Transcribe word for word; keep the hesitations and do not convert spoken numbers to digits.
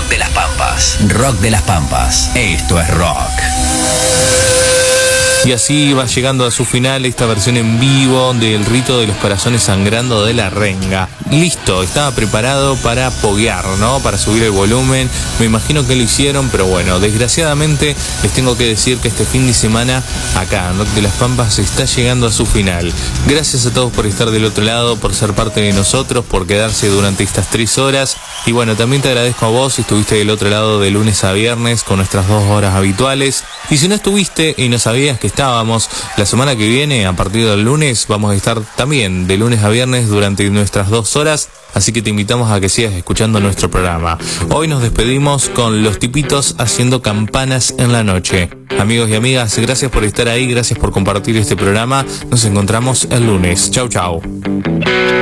Rock de las Pampas. Rock de las Pampas. Esto es rock. Y así va llegando a su final esta versión en vivo del Rito de los Corazones Sangrando de La Renga. Listo, estaba preparado para poguear, ¿no? Para subir el volumen. Me imagino que lo hicieron, pero bueno, desgraciadamente les tengo que decir que este fin de semana acá en Rock de las Pampas está llegando a su final. Gracias a todos por estar del otro lado, por ser parte de nosotros, por quedarse durante estas tres horas. Y bueno, también te agradezco a vos si estuviste del otro lado de lunes a viernes con nuestras dos horas habituales. Y si no estuviste y no sabías que estábamos, la semana que viene, a partir del lunes, vamos a estar también de lunes a viernes durante nuestras dos horas, así que te invitamos a que sigas escuchando nuestro programa. Hoy nos despedimos con Los Tipitos haciendo Campanas en la Noche. Amigos y amigas, gracias por estar ahí, gracias por compartir este programa. Nos encontramos el lunes. Chau, chau.